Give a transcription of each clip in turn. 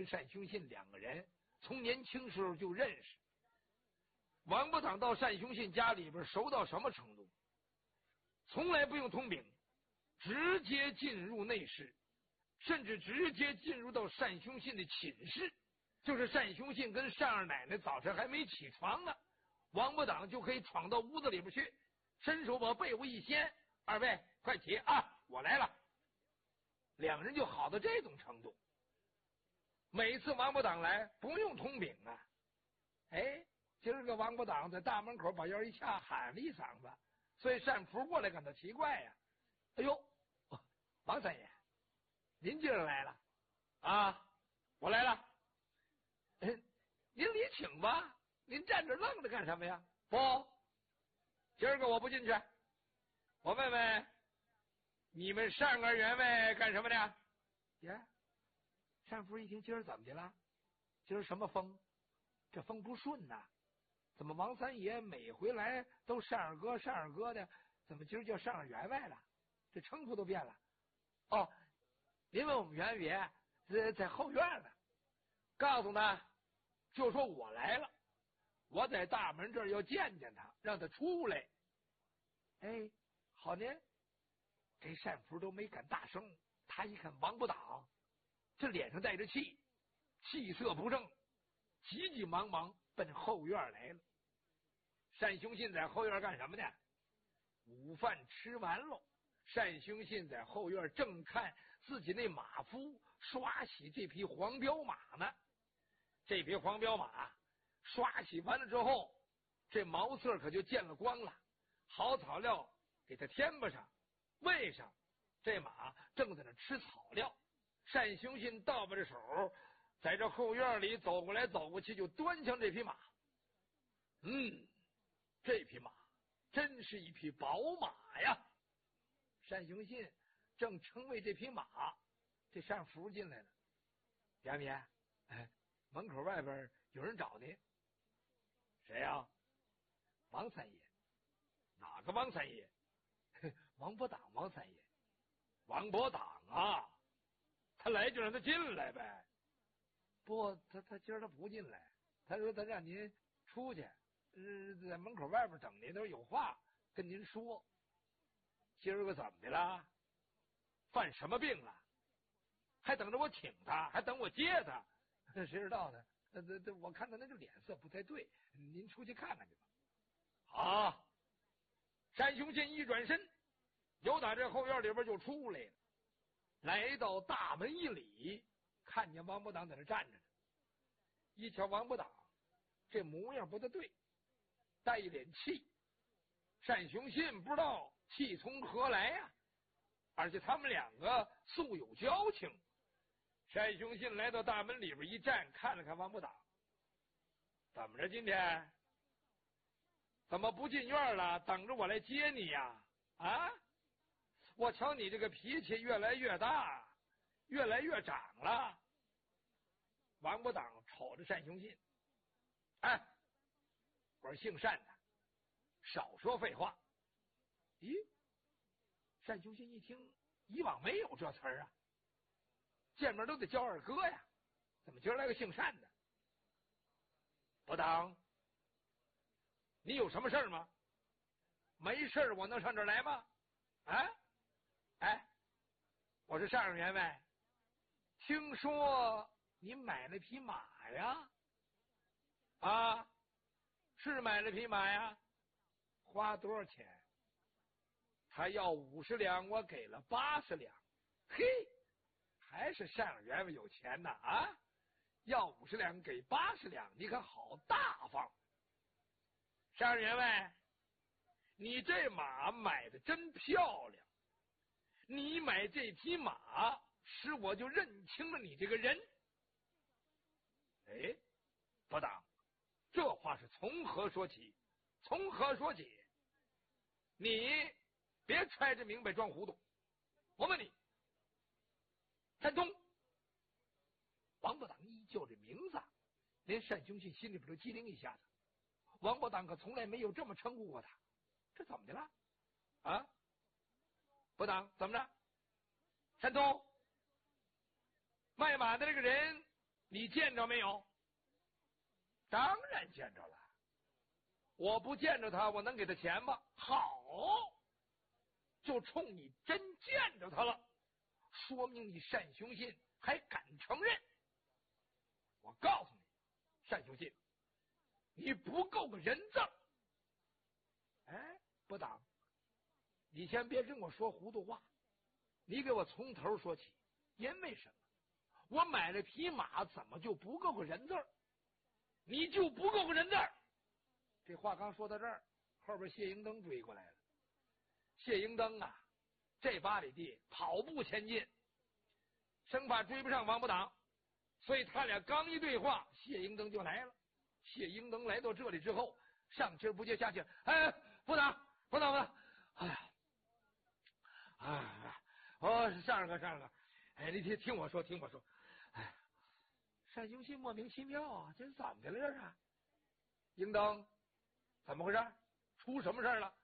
跟单雄信两个人从年轻时候就认识。王八党到单雄信家里边熟到什么程度？从来不用通禀，直接进入内室，甚至直接进入到单雄信的寝室。就是单雄信跟单二奶奶早晨还没起床呢，王八党就可以闯到屋子里边去，伸手把被窝一掀，二位快起啊，我来了。两人就好到这种程度。每次王八党来不用通禀啊，今儿个王八党在大门口把腰一掐，喊了一嗓子，所以单福过来感到奇怪呀。哎呦，王三爷，您今儿来了啊？我来了。您里请吧，您站着愣着干什么呀？不，今儿个我不进去。我问问你们单儿员外干什么呢？呀，单福一听，今儿怎么的了？今儿什么风？这风不顺呐。怎么王三爷每回来都单二哥单二哥的，怎么今儿叫单儿员外了？这称呼都变了。哦，您问我们员爷在后院呢，告诉他就说我来了，我在大门这儿要见见他，让他出来。好呢。这单福都没敢大声，他一看王八党，这脸上带着气，气色不正，急急忙忙奔后院来了。单雄信在后院干什么呢？午饭吃完喽，单雄信在后院正看自己那马夫刷洗这匹黄骠马呢。这匹黄骠马刷洗完了之后，这毛色可就见了光了，好草料给它添吧上，喂上，这马正在那吃草料。单雄信倒把着手在这后院里走过来走过去，就端详这匹马。这匹马真是一匹宝马呀。单雄信正称谓这匹马，这单福进来了。员爷，门口外边有人找您。谁呀？王三爷。哪个王三爷？王八党王三爷。王八党啊，他来就让他进来呗。不，他今儿他不进来，他说他让您出去，在门口外边等您，都有话跟您说。今儿个怎么的了？犯什么病了？还等着我请他，还等我接他？谁知道呢？我看他那个脸色不太对，您出去看看去吧。好，单雄信一转身，由打这后院里边就出来了，来到大门一里，看见王八党在那站着呢。一瞧王八党这模样不大对，带一脸气。单雄信不知道气从何来呀，而且他们两个素有交情。单雄信来到大门里边一站，看了看王八党，怎么着今天怎么不进院了，等着我来接你呀？我瞧你这个脾气越来越大，越来越长了。王八党瞅着单雄信，我是姓单的，少说废话。咦，单雄信一听，以往没有这词儿啊，见面都得叫二哥呀，怎么今儿来个姓单的？八党，你有什么事儿吗？没事儿我能上这儿来吗？我是单二员外，听说你买了匹马呀？是买了匹马呀？花多少钱？他要50两，我给了80两。嘿，还是单二员外有钱呐！要50两给80两，你可好大方。单二员外，你这马买的真漂亮，你买这匹马使我就认清了你这个人。不当，这话是从何说起？从何说起？你别揣着明白装糊涂。我问你，单通。王八党一叫这名字，连单雄信心里边都机灵一下子。王八党可从来没有这么称呼过他，这怎么的了？不当怎么着？单通，卖马的这个人你见着没有？当然见着了。我不见着他，我能给他钱吗？好，就冲你真见着他了，说明你单雄信还敢承认。我告诉你，单雄信，你不够个人字儿。哎，不当，你先别跟我说糊涂话，你给我从头说起。因为什么？我买了匹马，怎么就不够个人字儿？你就不够个人字儿。这话刚说到这儿，后边谢英登追过来了。谢英登啊，这8里地跑步前进，生怕追不上王伯党，所以他俩刚一对话，谢英登就来了。谢英登来到这里之后，上气不接下气，哎，不打，哎呀，啊，上个，哎，你听我说，哎，单雄信莫名其妙啊，这是怎么的了？这是英登，怎么回事？出什么事了？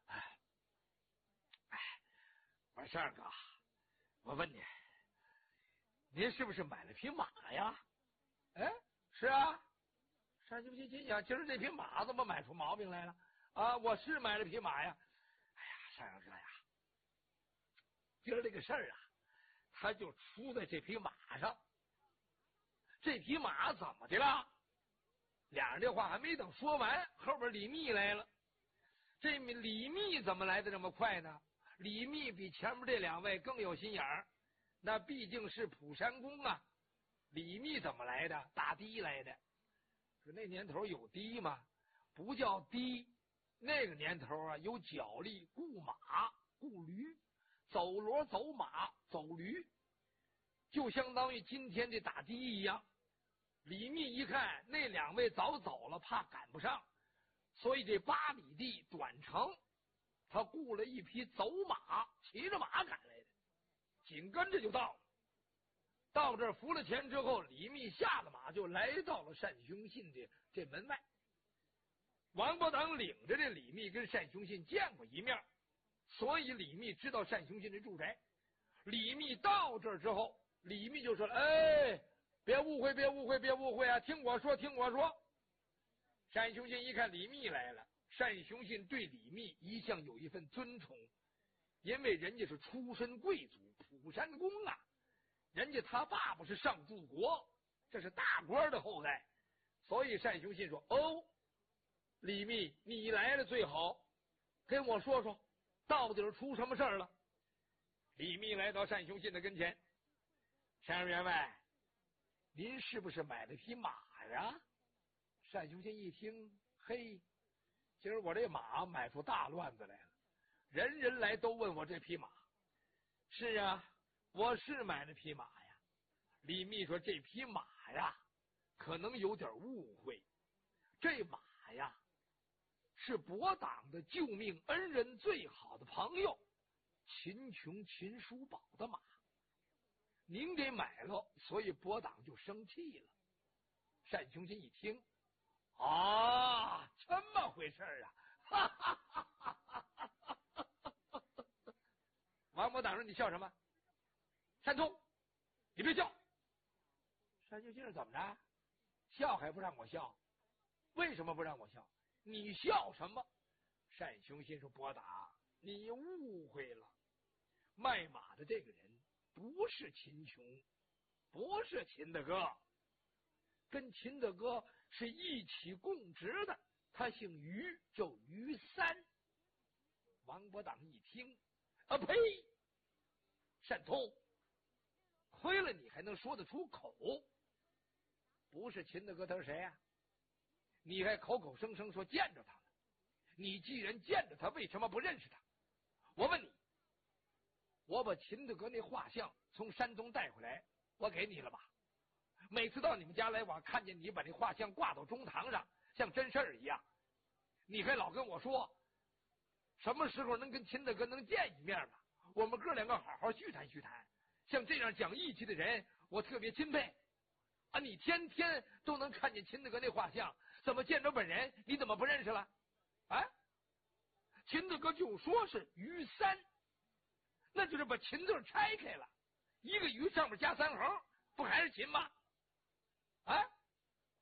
我说单哥，我问你，您是不是买了匹马呀？哎，是啊。单雄信心想，今儿这匹马怎么买出毛病来了？啊，我是买了匹马呀。哎呀，单哥呀，今儿这个事儿啊，他就出在这匹马上。这匹马怎么的了？俩人这话还没等说完，后边李密来了。这李密怎么来的这么快呢？李密比前面这2位更有心眼儿，那毕竟是普山公啊。李密怎么来的？打的来的。说那年头有的吗？不叫的，那个年头啊，有脚力，雇马雇驴，走骡走马走驴，就相当于今天这打的一样。李密一看那2位早走了，怕赶不上，所以这8里地短程，他雇了一匹走马，骑着马赶来的，紧跟着就到了。到这儿付了钱之后，李密下了马，就来到了单雄信的这门外。王伯党领着这李密跟单雄信见过一面，所以李密知道单雄信的住宅。李密到这儿之后，李密就说：“哎，别误会啊！听我说。”单雄信一看李密来了，单雄信对李密一向有一份尊崇，因为人家是出身贵族，普山公啊，人家他爸爸是上柱国，这是大官的后代，所以单雄信说：“哦，李密，你来了最好，跟我说说，到底是出什么事儿了？”李密来到单雄信的跟前：“单员外，您是不是买了匹马呀？”单雄信一听，嘿，今儿我这马买出大乱子来了，人人来都问我这匹马。是啊，我是买了匹马呀。李密说：“这匹马呀，可能有点误会。这马呀，是伯党的救命恩人最好的朋友秦琼、秦叔宝的马，您给买了，所以伯党就生气了。”单雄信一听，啊，这么回事啊！哈哈哈哈哈！王伯党说：“你笑什么？单通，你别笑。”单雄信是怎么着？笑还不让我笑？为什么不让我笑？你笑什么？单雄信说：“伯党，你误会了，卖马的这个人不是秦琼，不是秦大哥，跟秦大哥是一起供职的，他姓于，叫于三。”王伯党一听，啊呸！单通，亏了你还能说得出口，不是秦大哥，他是谁呀？你还口口声声说见着他了，你既然见着他，为什么不认识他？我问你，我把秦大哥那画像从山东带回来，我给你了吧？每次到你们家来往，看见你把那画像挂到中堂上，像真事儿一样，你还老跟我说什么时候能跟秦大哥能见一面吧？我们哥2个好好叙谈叙谈。像这样讲义气的人，我特别钦佩啊！你天天都能看见秦大哥那画像，怎么见着本人你怎么不认识了？啊，秦大哥就说是于三，那就是把秦字拆开了，一个于上面加3横，不还是秦吗？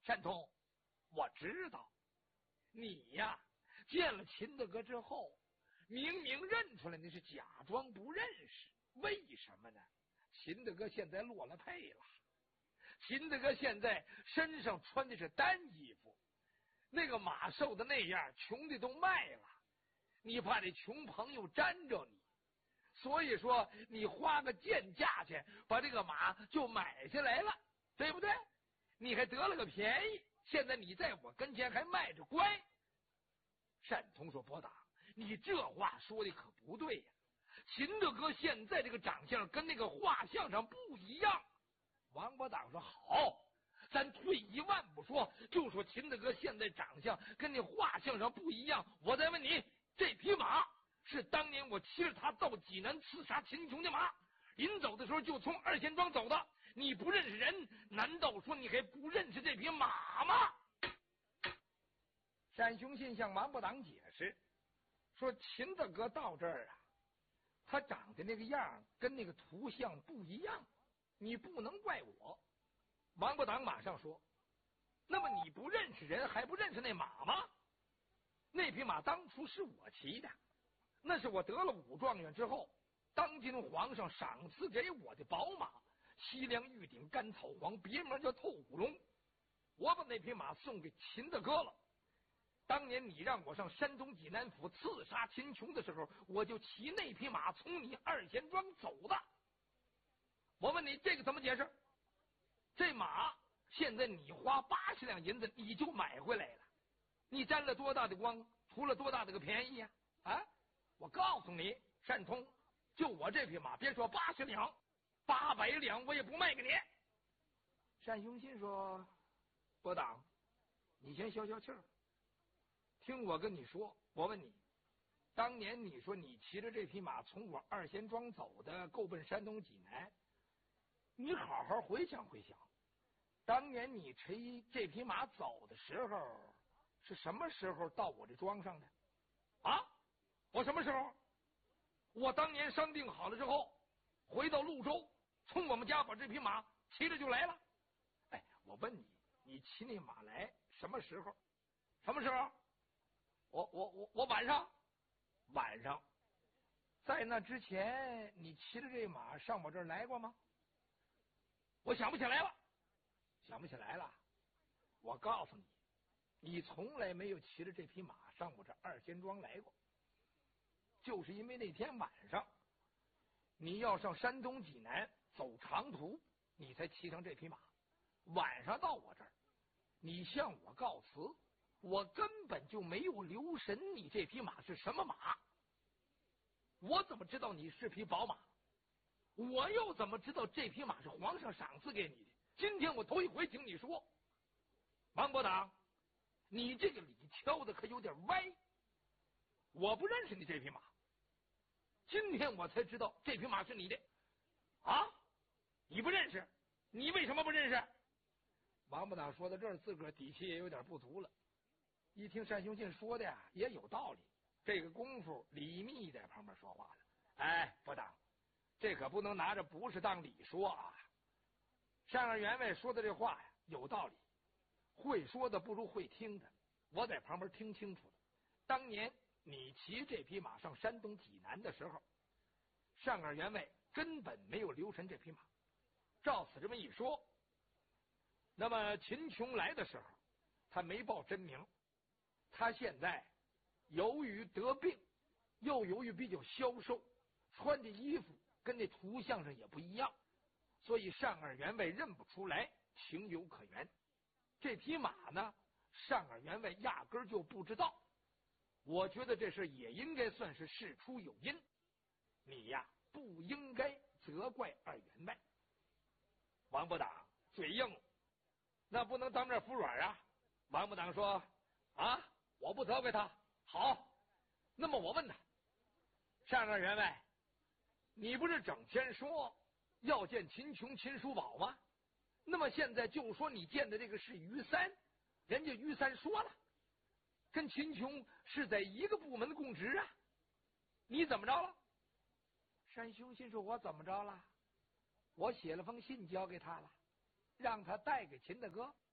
单通，我知道你呀见了秦大哥之后，明明认出来你是假装不认识，为什么呢？秦大哥现在落了配了，秦大哥现在身上穿的是单衣服，那个马瘦的那样，穷的都卖了，你怕这穷朋友沾着你，所以说你花个贱价钱把这个马就买下来了，对不对？你还得了个便宜，现在你在我跟前还卖着乖。单通说：“伯党，你这话说的可不对呀！秦大哥现在这个长相跟那个画像上不一样。”王伯党说：“好，咱退一万步说，就说秦大哥现在长相跟那画像上不一样。我再问你，这匹马是当年我骑着它到济南刺杀秦琼的马，临走的时候就从二贤庄走的。你不认识人，难道说你还不认识这匹马吗？”单雄信向王伯党解释说：“秦大哥到这儿啊，他长得那个样跟那个图像不一样，你不能怪我。”王伯党马上说：“那么你不认识人，还不认识那马吗？那匹马当初是我骑的，那是我得了武状元之后，当今皇上赏赐给我的宝马，西凉玉顶甘草黄，别名叫透骨龙。我把那匹马送给秦大哥了。当年你让我上山东济南府刺杀秦琼的时候，我就骑那匹马从你二贤庄走的。我问你，这个怎么解释？这马现在你花80两银子你就买回来了，你沾了多大的光，图了多大的个便宜呀？啊！我告诉你，单通，就我这匹马，别说80两，800两我也不卖给你。”单雄信说：“伯党，你先消消气儿，听我跟你说。我问你，当年你说你骑着这匹马从我二贤庄走的，够奔山东济南，你好好回想回想，当年你骑这匹马走的时候是什么时候到我这庄上的？啊？我什么时候？我当年商定好了之后，回到潞州，从我们家把这匹马骑着就来了。哎，我问你，你骑那马来什么时候？什么时候？我晚上，在那之前你骑着这马上我这儿来过吗？我想不起来了。想不起来了？我告诉你，你从来没有骑着这匹马上我这二贤庄来过，就是因为那天晚上你要上山东济南走长途，你才骑上这匹马。晚上到我这儿，你向我告辞，我根本就没有留神你这匹马是什么马。我怎么知道你是匹宝马？我又怎么知道这匹马是皇上赏赐给你的？今天我头一回听你说。王伯党，你这个理敲的可有点歪。我不认识你这匹马，今天我才知道这匹马是你的。啊？你不认识？你为什么不认识？王伯党说到这儿，自个儿底气也有点不足了。一听单雄信说的呀，也有道理。这个功夫，李密在旁边说话了：“哎，伯党，这可不能拿着不是当理说啊。单二员外说的这话呀，有道理。会说的不如会听的，我在旁边听清楚了。当年你骑这匹马上山东济南的时候，单二员外根本没有留神这匹马。照此这么一说，那么秦琼来的时候，他没报真名。他现在由于得病，又由于比较消瘦，穿的衣服跟那图像上也不一样，所以单二员外认不出来，情有可原。这匹马呢，单二员外压根儿就不知道。我觉得这事也应该算是事出有因，你呀不应该责怪二员外。王伯党嘴硬，那不能当面服软啊。王伯党说：“啊，我不责怪他。好，那么我问他，单二员外，你不是整天说要见秦琼、秦叔宝吗？那么现在就说你见的这个是于三，人家于三说了，跟秦琼是在一个部门供职啊，你怎么着了？”单雄信说：“我怎么着了？我写了封信交给他了，让他带给秦大哥。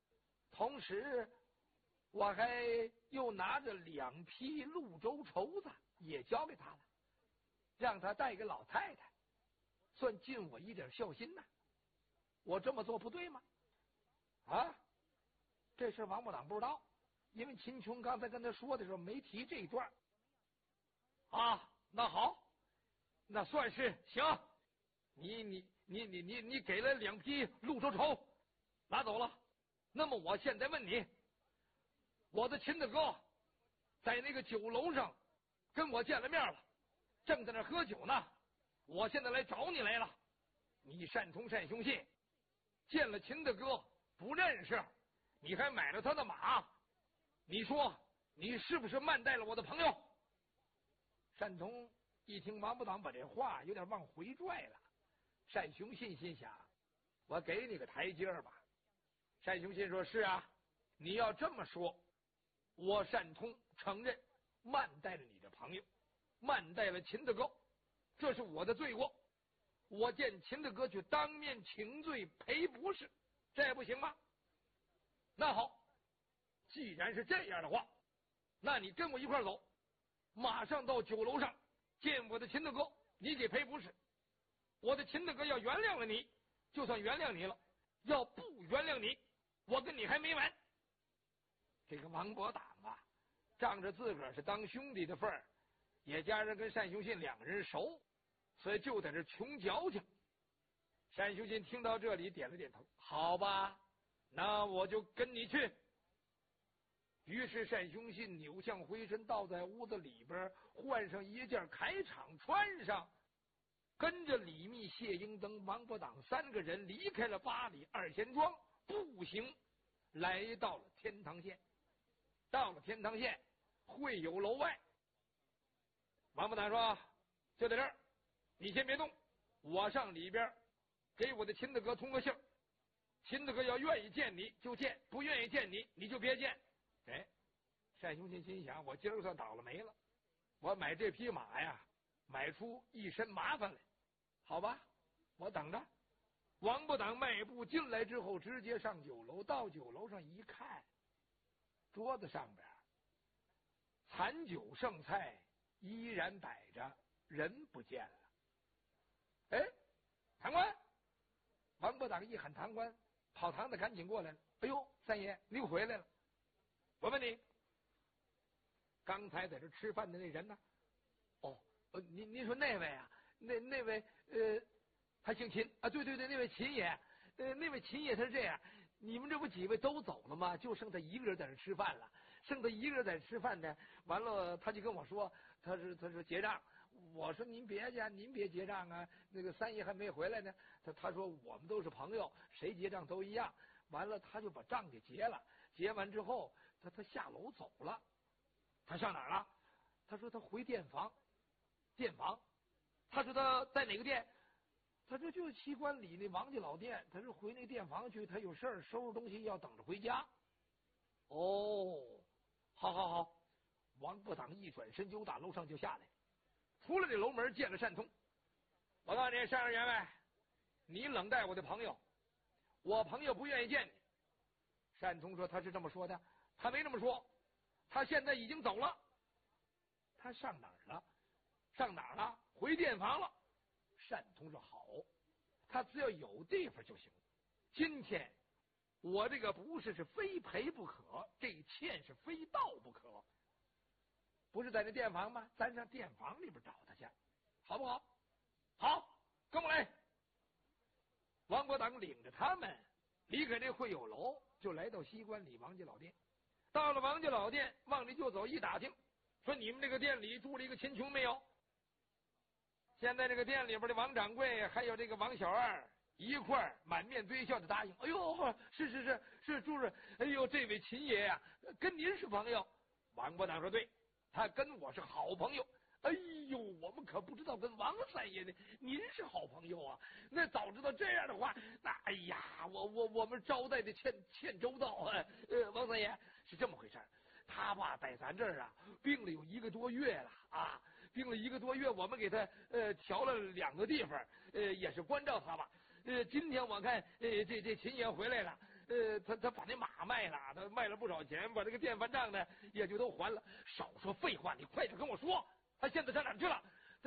同时我还又拿着2匹潞州绸子也交给他了，让他带给老太太，算尽我一点孝心呐。我这么做不对吗？啊，这事王八党不知道，因为秦琼刚才跟他说的时候没提这一段。啊，那好，那算是行。你给了2匹潞州绸，拿走了。那么我现在问你，我的秦大哥在那个酒楼上跟我见了面了，正在那喝酒呢。我现在来找你来了，你单雄信见了秦大哥不认识，你还买了他的马，你说你是不是慢待了我的朋友？单同一听王八党把这话有点往回拽了，单雄信心想，我给你个台阶吧。单雄信说，是啊，你要这么说，我单通承认慢待了你的朋友，慢待了秦大哥，这是我的罪过，我见秦大哥去当面请罪赔不是，这也不行吗？那好，既然是这样的话，那你跟我一块走，马上到酒楼上见我的秦大哥，你给赔不是。我的秦大哥要原谅了你，就算原谅你了；要不原谅你，我跟你还没完。这个王八党啊，仗着自个儿是当兄弟的份儿，也加上跟单雄信2个人熟，所以就在这穷矫情。单雄信听到这里点了点头，好吧，那我就跟你去。于是单雄信扭向回身，倒在屋子里边，换上一件铠氅穿上，跟着李密、谢英登、王八党3个人离开了8里2贤庄，步行来到了天堂县。到了天堂县会友楼外，王八党说，就在这儿，你先别动，我上里边给我的秦大哥通个信，秦大哥要愿意见你就见，不愿意见你你就别见。哎，单雄信心想，我今儿算倒了霉了，我买这匹马呀，买出一身麻烦来。好吧，我等着。王八党迈步进来之后，直接上酒楼，到酒楼上一看，桌子上边残酒剩菜依然摆着，人不见了。哎，堂官！王八党一喊堂官，跑堂的赶紧过来了。哎呦，三爷，你回来了。我问你，刚才在这吃饭的那人呢？哦，您说那位啊，那位他姓秦啊，对，那位秦爷，那位秦爷他是这样，你们这不几位都走了吗？就剩他一个人在这吃饭了，剩他一个人在这吃饭呢。完了，他就跟我说，他说结账。我说您别去，您别结账啊，那个三爷还没回来呢。他说我们都是朋友，谁结账都一样。完了，他就把账给结了，结完之后，他下楼走了。他上哪儿了？他说他回店房。他说他在哪个店？他说就是西关里那王家老店。他说回那店房去，他有事儿，收拾东西要等着回家。哦，好。王八党一转身就打楼上就下来，出了这楼门见了单通。我告诉你，单二员外，你冷待我的朋友，我朋友不愿意见你。单通说他是这么说的，他没这么说，他现在已经走了。他上哪儿了？回店房了。单通说好，他只要有地方就行。今天我这个不是非赔不可，这欠是非到不可。不是在那店房吗？咱上店房里边找他去，好不好？好，跟我来。王八党领着他们离开这会友楼，就来到西关里王家老店。到了王家老店，往里就走，一打听，说你们这个店里住了一个秦琼没有？现在这个店里边的王掌柜还有这个王小二一块满面堆笑的答应。哎呦，是住着。哎呦，这位秦爷呀，跟您是朋友。王八党说对，他跟我是好朋友。哎呦，我们可不知道跟王三爷呢，您是好朋友啊。那早知道这样的话，那哎呀，我们招待的欠周到啊。王三爷是这么回事，他吧在咱这儿啊病了有1个多月了啊，病了1个多月，我们给他调了2个地方，也是关照他吧。今天我看这秦爷回来了， 他把那马卖了，他卖了不少钱，把这个电饭账呢也就都还了。少说废话，你快点跟我说，他现在上哪儿去了？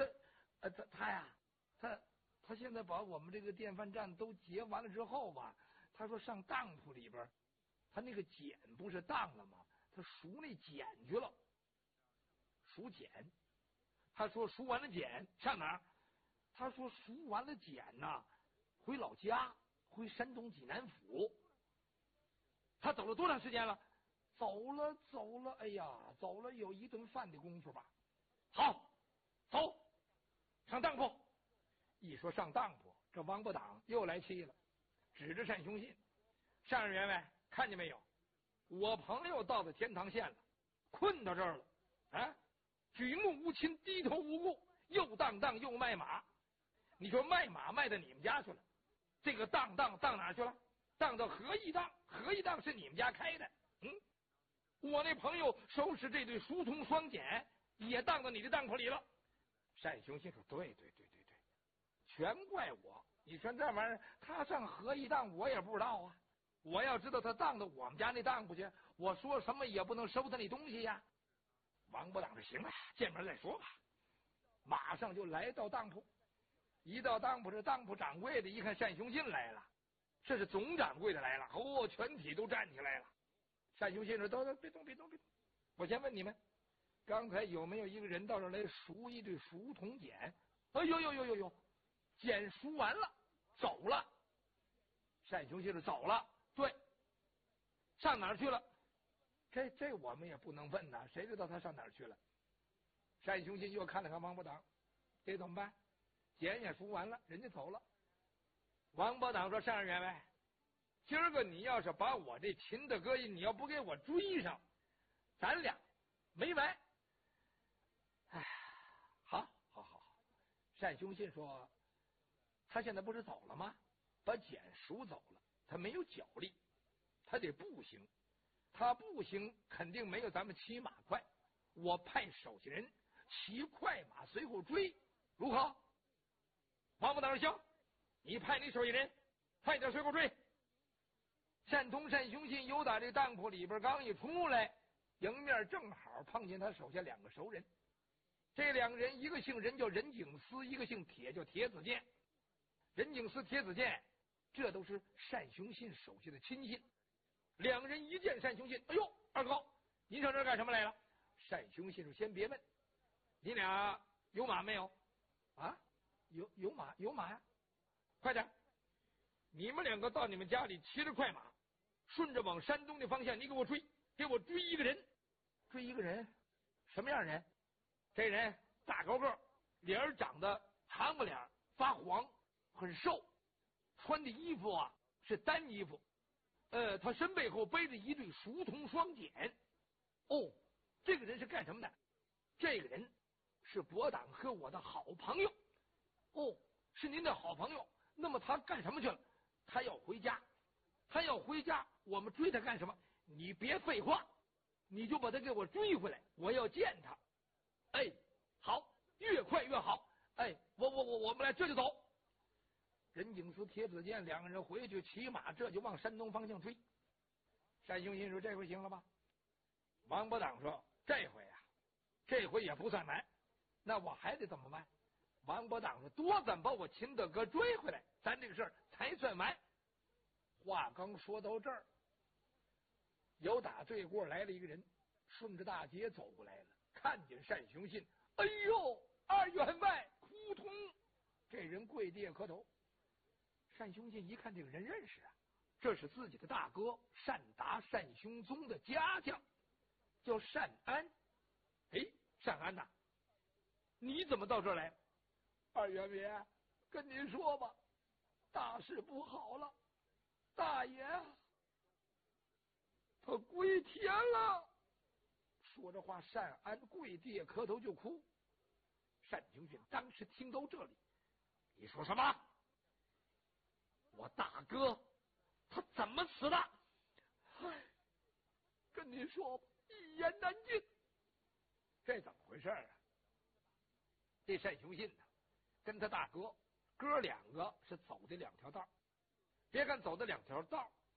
他现在把我们这个电饭账都结完了之后吧，他说上当铺里边，他那个碱不是当了吗？他赎那碱去了，赎碱。他说赎完了碱上哪儿？他说赎完了碱呐，回老家，回山东济南府。他走了多长时间了？走了，哎呀，走了有一顿饭的功夫吧。好，走，上当铺。一说上当铺，这王八党又来气了，指着单雄信：“上人员外，看见没有？我朋友到了天堂县了，困到这儿了，啊，举目无亲，低头无顾，又当当又卖马。你说卖马卖到你们家去了，这个当哪去了？当到合义当，合义当是你们家开的。我那朋友收拾这对熟铜双锏，也当到你的当铺里了。”单雄信说：“对，全怪我。你说这玩意儿，他上合义当，我也不知道啊。我要知道他当到我们家那当铺去，我说什么也不能收他那东西呀。”王八党说：“行了，见面再说吧。”马上就来到当铺。一到当铺，这当铺掌柜的一看单雄信来了，这是总掌柜的来了，全体都站起来了。单雄信说：“都别动，我先问你们，刚才有没有一个人到这儿来赎一对熟铜锏？”有，锏赎完了，走了。单雄信说：“走了。”对，上哪儿去了？这我们也不能问呐，谁知道他上哪儿去了？单雄信又看了看王八党，这怎么办？锏也赎完了，人家走了。王八党说：“上人员外，今儿个你要是把我这秦大哥你要不给我追上，咱俩没完。”哎，好。单雄信说：“他现在不是走了吗？把锏赎走了，他没有脚力，他得步行。他步行肯定没有咱们骑马快。我派手下人骑快马随后追，如何？”王八党说：“行，你派你手下人快点随后追。”单雄信由打这当铺里边刚一出来，迎面正好碰见他手下两个熟人。这两个人，一个姓任叫任景思，一个姓铁叫铁子健。任景思、铁子健，这都是单雄信手下的亲信。两个人一见单雄信，哎呦，二哥，您上这儿干什么来了？单雄信说：“先别问，你俩有马没有？”啊，有马呀！快点，你们两个到你们家里骑着快马，顺着往山东的方向，你给我追一个人。追一个人，什么样人？这人大高个，脸长得长不脸，发黄，很瘦，穿的衣服啊是单衣服。他身背后背着一对熟铜双锏。这个人是干什么的？这个人是伯党和我的好朋友。是您的好朋友。那么他干什么去了？他要回家。我们追他干什么？你别废话，你就把他给我追回来，我要见他。好，越快越好。我们来，这就走。任景思、铁子健两个人回去骑马，这就往山东方向追。单雄信说：“这回行了吧？”王八党说：“这回也不算完，那我还得怎么办？”王八党说：“多咱把我秦大哥追回来，咱这个事儿才算完。”话刚说到这儿，有打对过来了一个人，顺着大街走过来了，看见单雄信，哎呦，二员外，扑通，这人跪地磕头。单雄信一看这个人认识啊，这是自己的大哥单达单雄宗的家将，叫单安。单安呐，你怎么到这儿来？二员别，跟您说吧，大事不好了，大爷他归天了。说着话，单安跪地磕头就哭。单雄信当时听到这里，你说什么？我大哥他怎么死的？跟你说吧，一言难尽。这怎么回事啊？这单雄信呢，跟他大哥哥两个是走的两条道。别看走的两条道，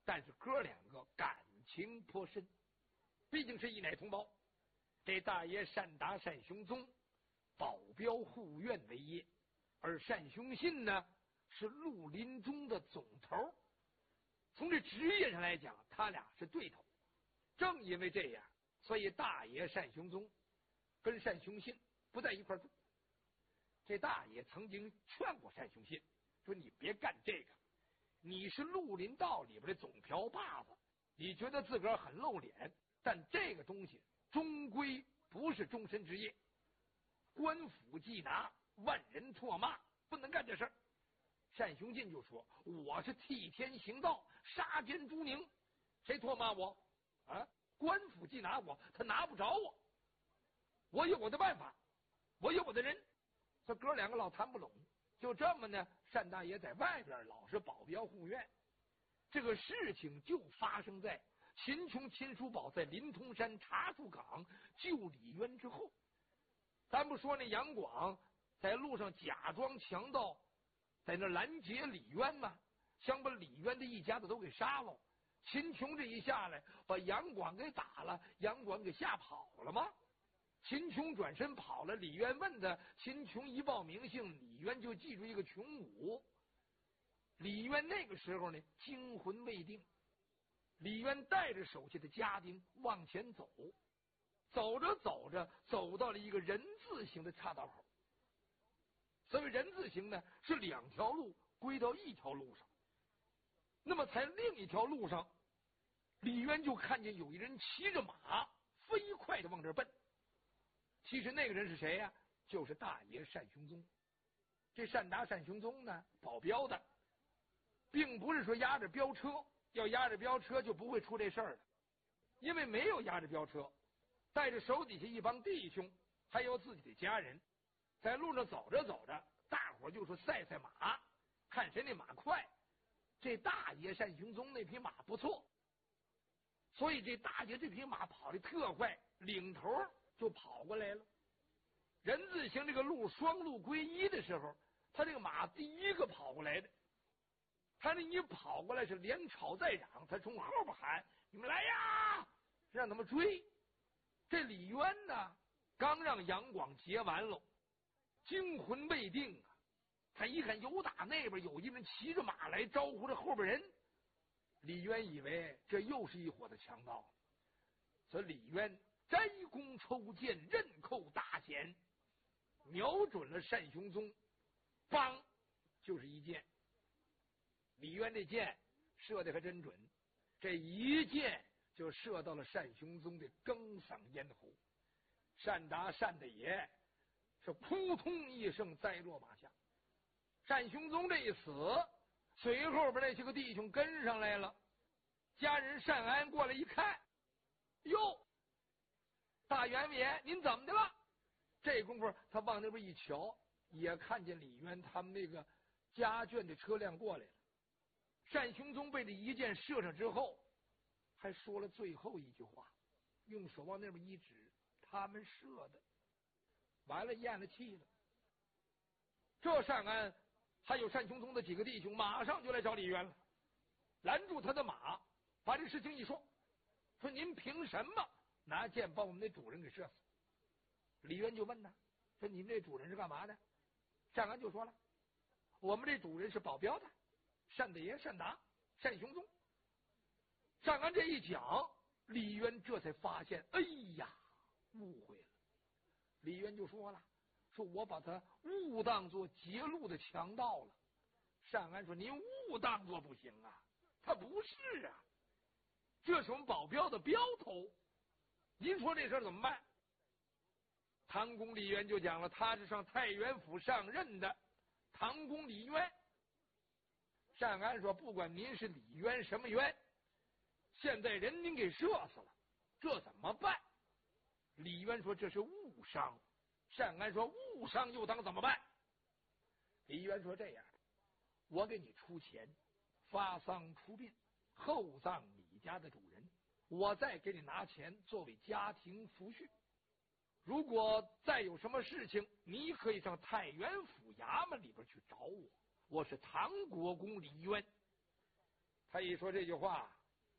但是哥两个感情颇深，毕竟是一奶同胞。这大爷单达单雄宗保镖护院为业，而单雄信呢是绿林中的总头。从这职业上来讲，他俩是对头。正因为这样，所以大爷单雄宗跟单雄信不在一块住。这大爷曾经劝过单雄信，说你别干这个，你是绿林道里边的总瓢把子，你觉得自个儿很露脸，但这个东西终归不是终身职业，官府缉拿，万人唾骂，不能干这事儿。单雄信就说：“我是替天行道，杀奸诛佞，谁唾骂我啊？官府缉拿我，他拿不着我，我有我的办法，我有我的人。”这哥两个老谈不拢，就这么呢。单大爷在外边老是保镖护院，这个事情就发生在秦琼、秦叔宝在临潼山茶树岗救李渊之后。咱不说那杨广在路上假装强盗，在那拦截李渊吗？想把李渊的一家子都给杀了。秦琼这一下来，把杨广给打了，杨广给吓跑了吗？秦琼转身跑了，李渊问他，秦琼一报名姓，李渊就记住一个琼武。李渊那个时候呢，惊魂未定。李渊带着手下的家丁往前走，走着走着，走到了一个人字形的岔道口。所谓人字形呢，是两条路归到一条路上。那么在另一条路上，李渊就看见有一人骑着马飞快的往这奔。其实那个人是谁呀？就是大爷单雄宗。这单达单雄宗呢，保镖的，并不是说押着镖车，要押着镖车就不会出这事儿了。因为没有押着镖车，带着手底下一帮弟兄，还有自己的家人，在路上走着走着，大伙就说赛赛马，看谁那马快。这大爷单雄宗那匹马不错，所以这大爷这匹马跑得特快，领头就跑过来了。人字形这个路双路归一的时候，他这个马第一个跑过来的。他这一跑过来是连吵带嚷，他从后边喊：“你们来呀！”让他们追。这李渊呢，刚让杨广劫完了，惊魂未定啊！他一看有打那边有一人骑着马来招呼着后边人，李渊以为这又是一伙的强盗，所以李渊摘弓抽箭，刃扣大弦，瞄准了单雄宗，梆就是一箭。李渊这箭射的可真准，这一箭就射到了单雄宗的更嗓咽喉。单达单大爷是扑通一声栽落马下。单雄宗这一死，随后边那些个弟兄跟上来了。家人单安过来一看，哟，大元爷您怎么的了？这功夫他往那边一瞧，也看见李渊他们那个家眷的车辆过来了。单雄宗被这一箭射上之后，还说了最后一句话，用手往那边一指，他们射的。完了，咽了气了。这单安还有单雄宗的几个弟兄马上就来找李渊了，拦住他的马，把这事情一说，说您凭什么拿箭把我们那主人给射死？李渊就问他，说你们这主人是干嘛的？单安就说了，我们这主人是保镖的，单大爷单达单雄宗。单安这一讲，李渊这才发现，哎呀，误会了。李渊就说了，说我把他误当作劫路的强盗了。单安说，您误当作不行啊，他不是啊，这是我们保镖的镖头，您说这事怎么办？唐公李渊就讲了，他是上太原府上任的唐公李渊。单安说，不管您是李渊什么渊，现在人您给射死了，这怎么办？李渊说，这是误伤。单安说，误伤又当怎么办？李渊说，这样，我给你出钱发丧出殡，厚葬你家的主人，我再给你拿钱作为家庭抚恤。如果再有什么事情，你可以上太原府衙门里边去找我，我是唐国公李渊。他一说这句话，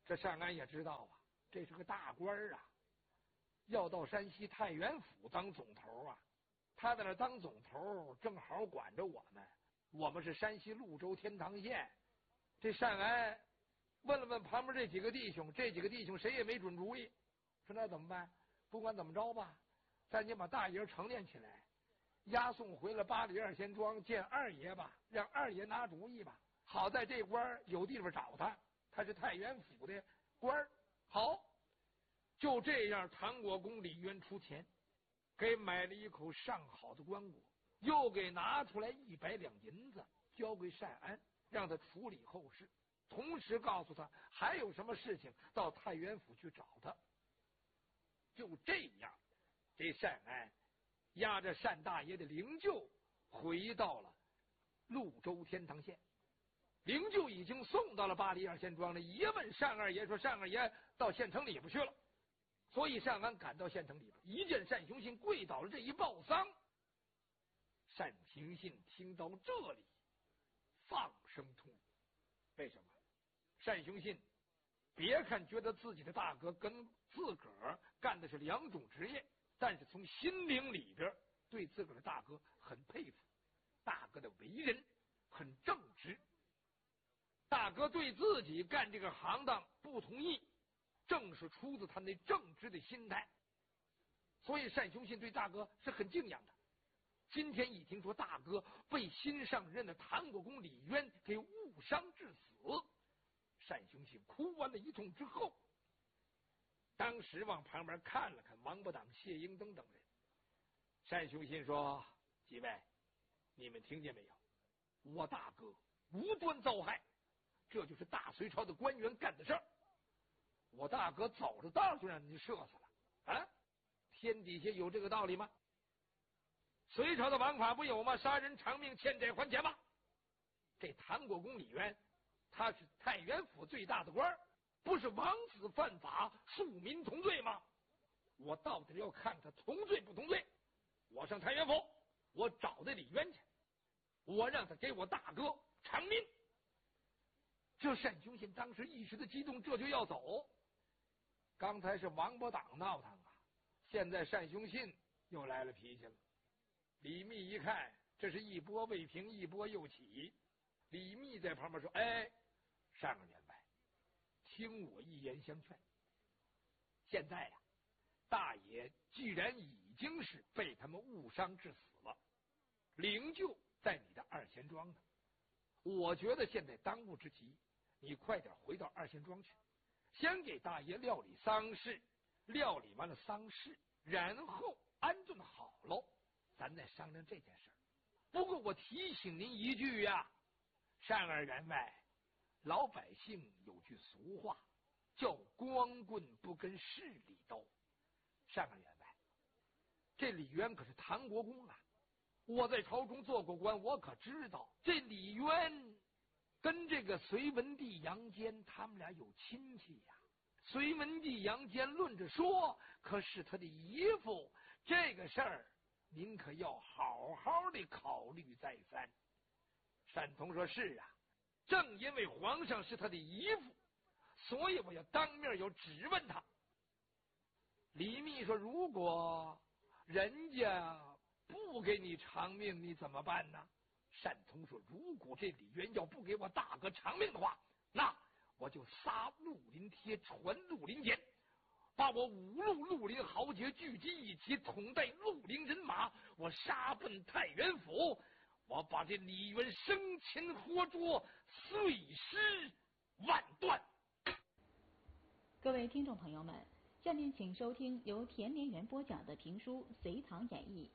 这单安也知道啊，这是个大官啊，要到山西太原府当总头啊。他在那当总头，正好管着我们。我们是山西潞州天堂县。这单安问了问旁边这几个弟兄，这几个弟兄谁也没准主意，说那怎么办？不管怎么着吧，咱先把大爷成殓起来，押送回了巴黎二仙庄见二爷吧，让二爷拿主意吧。好在这官有地方找他，他是太原府的官。好，就这样，唐国公李渊出钱给买了一口上好的棺椁，又给拿出来100两银子交给单安，让他处理后事，同时告诉他还有什么事情到太原府去找他。就这样，这单安押着单大爷的灵柩回到了潞州天堂县。灵柩已经送到了巴黎二仙庄了。一问单二爷说，单二爷到县城里边去了。所以单安赶到县城里边，一见单雄信跪倒了，这一报丧。单雄信听到这里放声痛哭。为什么？单雄信别看觉得自己的大哥跟自个儿干的是两种职业，但是从心灵里边对自个儿的大哥很佩服。大哥的为人很正直，大哥对自己干这个行当不同意，正是出自他那正直的心态。所以单雄信对大哥是很敬仰的。今天一听说大哥被新上任的唐国公李渊给误伤致死，单雄信哭完了一通之后，当时往旁边看了看王八党、谢英登等人。单雄信说：“几位，你们听见没有？我大哥无端遭害，这就是大隋朝的官员干的事儿。我大哥走着道就让人射死了啊！天底下有这个道理吗？隋朝的王法不有吗？杀人偿命，欠债还钱吗？这唐国公李渊，他是太原府最大的官，不是王子犯法，庶民同罪吗？我到底要看他同罪不同罪。我上太原府，我找的李渊去，我让他给我大哥偿命。”这单雄信当时一时的激动，这就要走。刚才是王八党闹腾啊，现在单雄信又来了脾气了。李密一看，这是一波未平，一波又起。李密在旁边说：“哎，单二员外，听我一言相劝。现在呀，大爷既然已经是被他们误伤致死了，灵柩在你的二仙庄呢。我觉得现在当务之急，你快点回到二仙庄去，先给大爷料理丧事，料理完了丧事，然后安顿好喽，咱再商量这件事儿。不过我提醒您一句呀，单二员外，老百姓有句俗话，叫光棍不跟势利斗。单二员外，这李渊可是唐国公啊，我在朝中做过官，我可知道这李渊跟这个隋文帝杨坚他们俩有亲戚呀。隋文帝杨坚论着说可是他的姨父，这个事儿您可要好好的考虑再三。单同说：“是啊，正因为皇上是他的姨父，所以我要当面要质问他。”李密说：“如果人家不给你偿命，你怎么办呢？”单同说：“如果这李渊要不给我大哥偿命的话，那我就撒绿林帖，传绿林简，把我5路绿林豪杰聚集一起，统带绿林人马，我杀奔太原府，我把这李渊生擒活捉，碎尸万段。” 各位听众朋友们，下面请收听由田连元播讲的评书《隋唐演义》。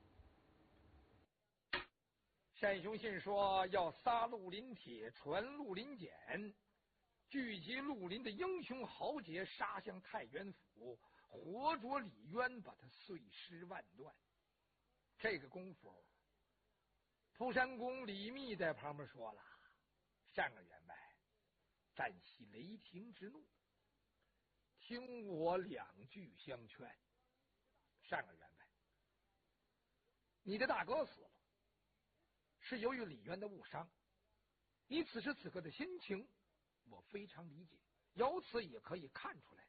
单雄信说要撒绿林帖，传绿林简，聚集绿林的英雄豪杰，杀向太原府，活捉李渊，把他碎尸万段。这个功夫，蒲山公李密在旁边说了：“单二员外，暂息雷霆之怒，听我2句相劝。单二员外，你的大哥死了，是由于李渊的误伤，你此时此刻的心情我非常理解。 由此也可以看出来，